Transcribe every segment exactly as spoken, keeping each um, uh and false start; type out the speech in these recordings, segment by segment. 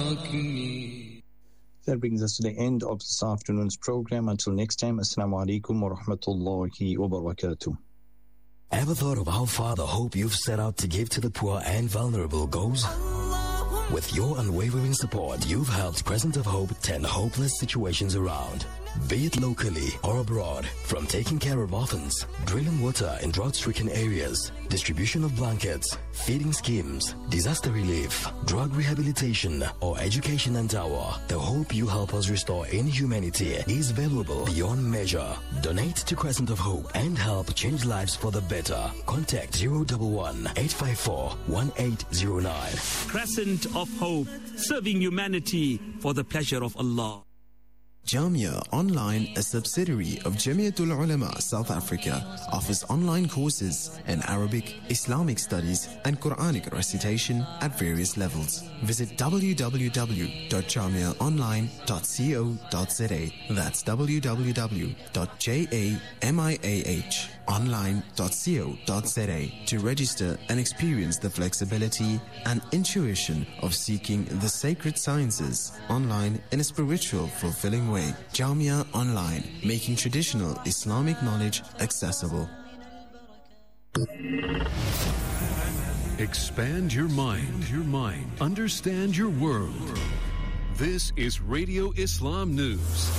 That brings us to the end of this afternoon's program. Until next time, Assalamu alaikum wa rahmatullahi wa barakatuh. Ever thought of how far the hope you've set out to give to the poor and vulnerable goes? With your unwavering support, you've helped Crescent of Hope turn hopeless situations around. Be it locally or abroad, from taking care of orphans, drilling water in drought-stricken areas, distribution of blankets, feeding schemes, disaster relief, drug rehabilitation, or education and tower, the hope you help us restore in humanity is valuable beyond measure. Donate to Crescent of Hope and help change lives for the better. Contact zero one one, eight five four, one eight zero nine. Crescent of Hope, serving humanity for the pleasure of Allah. Jamia Online, a subsidiary of Jamiatul Ulama South Africa, offers online courses in Arabic, Islamic studies and Quranic recitation at various levels. Visit w w w dot jamia online dot co dot z a. That's w w w dot jamia online dot co dot z a to register and experience the flexibility and intuition of seeking the sacred sciences online in a spiritual, fulfilling way. Jamia Online, making traditional Islamic knowledge accessible. Expand your mind, your mind. Understand your world. This is Radio Islam News.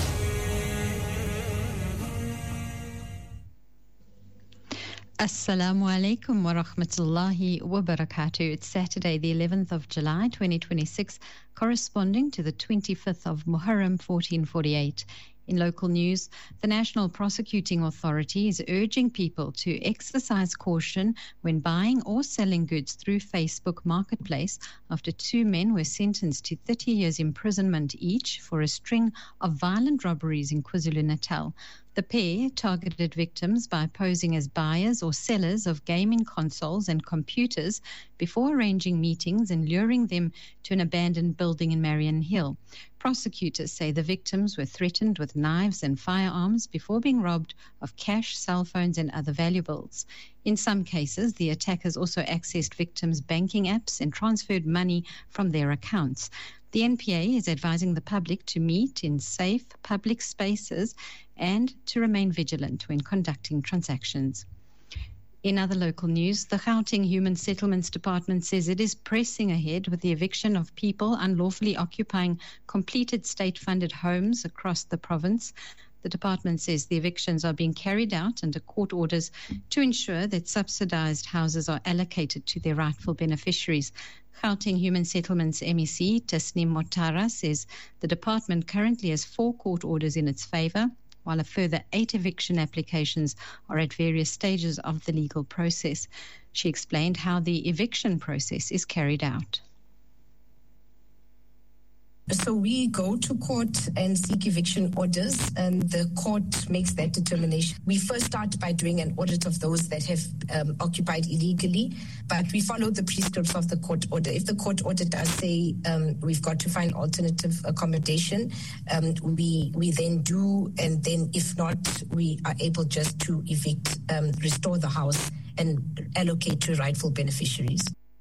Assalamu alaikum wa rahmatullahi wa barakatuh. It's Saturday, the eleventh of July, twenty twenty-six, corresponding to the twenty-fifth of Muharram, fourteen forty-eight. In local news, the National Prosecuting Authority is urging people to exercise caution when buying or selling goods through Facebook Marketplace after two men were sentenced to thirty years imprisonment each for a string of violent robberies in KwaZulu-Natal. The pair targeted victims by posing as buyers or sellers of gaming consoles and computers before arranging meetings and luring them to an abandoned building in Marion Hill. Prosecutors say the victims were threatened with knives and firearms before being robbed of cash, cell phones, and other valuables. In some cases, the attackers also accessed victims' banking apps and transferred money from their accounts. The N P A is advising the public to meet in safe public spaces and to remain vigilant when conducting transactions. In other local news, the Gauteng Human Settlements Department says it is pressing ahead with the eviction of people unlawfully occupying completed state-funded homes across the province. The department says the evictions are being carried out under court orders to ensure that subsidized houses are allocated to their rightful beneficiaries. Gauteng Human Settlements M E C Tasneem Motara says the department currently has four court orders in its favor, while a further eight eviction applications are at various stages of the legal process. She explained how the eviction process is carried out. So we go to court and seek eviction orders, and the court makes that determination. We first start by doing an audit of those that have um, occupied illegally, but we follow the prescripts of the court order. If the court order does say um, we've got to find alternative accommodation, um, we we then do, and then if not, we are able just to evict, um, restore the house and allocate to rightful beneficiaries.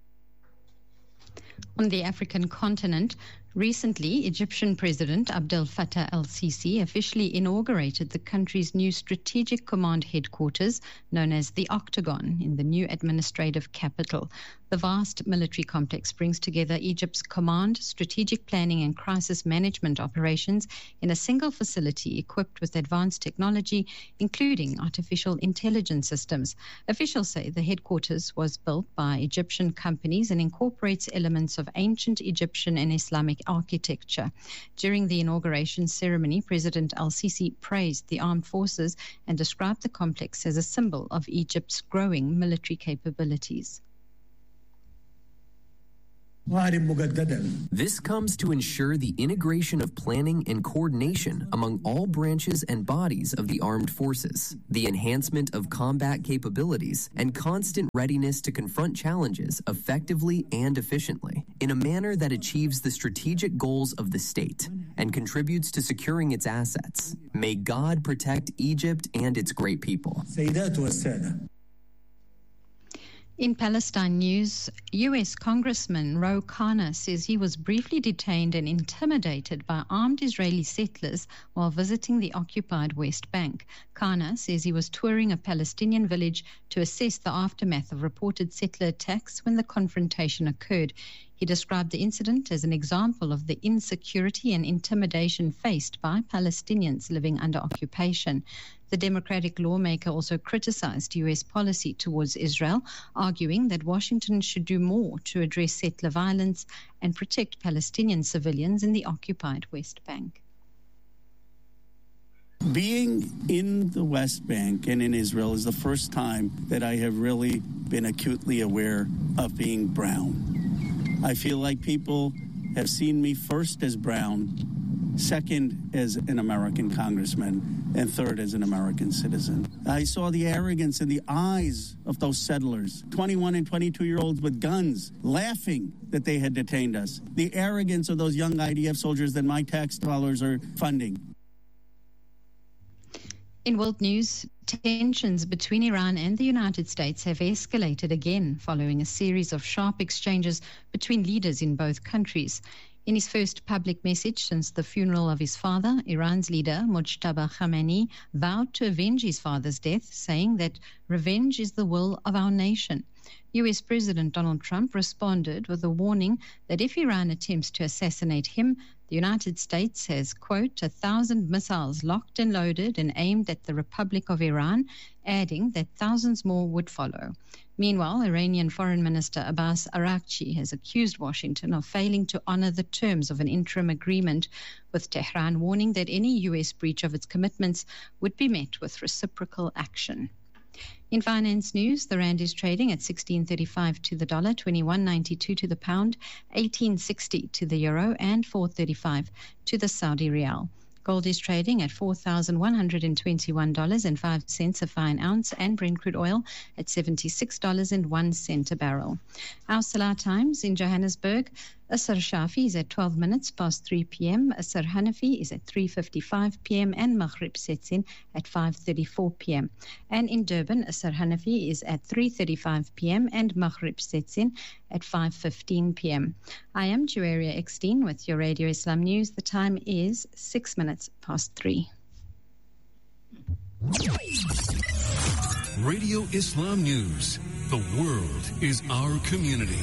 On the African continent, recently, Egyptian President Abdel Fattah el-Sisi officially inaugurated the country's new strategic command headquarters, known as the Octagon, in the new administrative capital. The vast military complex brings together Egypt's command, strategic planning and crisis management operations in a single facility equipped with advanced technology, including artificial intelligence systems. Officials say the headquarters was built by Egyptian companies and incorporates elements of ancient Egyptian and Islamic architecture. During the inauguration ceremony, President al-Sisi praised the armed forces and described the complex as a symbol of Egypt's growing military capabilities. This comes to ensure the integration of planning and coordination among all branches and bodies of the armed forces, the enhancement of combat capabilities, and constant readiness to confront challenges effectively and efficiently in a manner that achieves the strategic goals of the state and contributes to securing its assets. May God protect Egypt and its great people. In Palestine news, U S Congressman Ro Khanna says he was briefly detained and intimidated by armed Israeli settlers while visiting the occupied West Bank. Khanna says he was touring a Palestinian village to assess the aftermath of reported settler attacks when the confrontation occurred. He described the incident as an example of the insecurity and intimidation faced by Palestinians living under occupation. The Democratic lawmaker also criticized U S policy towards Israel, arguing that Washington should do more to address settler violence and protect Palestinian civilians in the occupied West Bank. Being in the West Bank and in Israel is the first time that I have really been acutely aware of being brown. I feel like people have seen me first as brown, second as an American congressman, and third as an American citizen. I saw the arrogance in the eyes of those settlers, twenty-one and twenty-two-year-olds with guns, laughing that they had detained us. The arrogance of those young I D F soldiers that my tax dollars are funding. In world news, tensions between Iran and the United States have escalated again following a series of sharp exchanges between leaders in both countries. In his first public message since the funeral of his father, Iran's leader, Mojtaba Khamenei, vowed to avenge his father's death, saying that revenge is the will of our nation. U S President Donald Trump responded with a warning that if Iran attempts to assassinate him, the United States has, quote, a thousand missiles locked and loaded and aimed at the Republic of Iran, adding that thousands more would follow. Meanwhile, Iranian Foreign Minister Abbas Araghchi has accused Washington of failing to honor the terms of an interim agreement, with Tehran warning that any U S breach of its commitments would be met with reciprocal action. In finance news, the rand is trading at sixteen thirty-five to the dollar, twenty-one ninety-two to the pound, eighteen sixty to the euro, and four thirty-five to the Saudi riyal. Gold is trading at four thousand one hundred twenty-one dollars and five cents a fine ounce, and Brent crude oil at seventy-six dollars and one cent a barrel. Our Salah times in Johannesburg: Asr Shafi is at twelve minutes past three p.m., Asr Hanafi is at three fifty-five p.m., and Maghrib sets in at five thirty-four p.m. And in Durban, Asr Hanafi is at three thirty-five p.m. and Maghrib sets in at five fifteen p.m. I am Juwaria Eckstein with your Radio Islam News. The time is six minutes past three. Radio Islam News. The world is our community.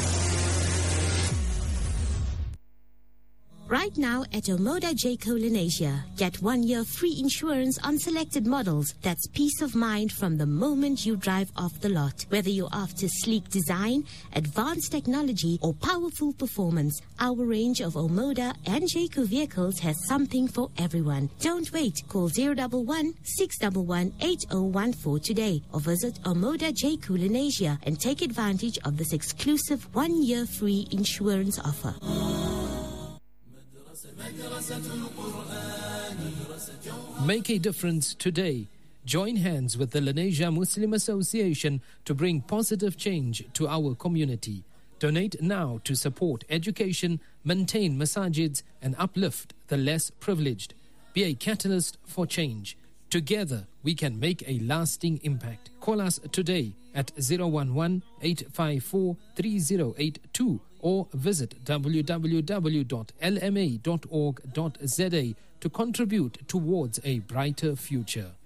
Right now at Omoda Jayco Lenasia, get one year free insurance on selected models. That's peace of mind from the moment you drive off the lot. Whether you're after sleek design, advanced technology, or powerful performance, our range of Omoda and Jayco vehicles has something for everyone. Don't wait. Call zero one one, six one one, eight zero one four today or visit Omoda Jayco Lenasia and take advantage of this exclusive one year free insurance offer. Make a difference today. Join hands with the Lenasia Muslim Association to bring positive change to our community. Donate now to support education, maintain masajids, and uplift the less privileged. Be a catalyst for change. Together, we can make a lasting impact. Call us today at zero one one, eight five four, three zero eight two or visit w w w dot l m a dot org dot z a to contribute towards a brighter future.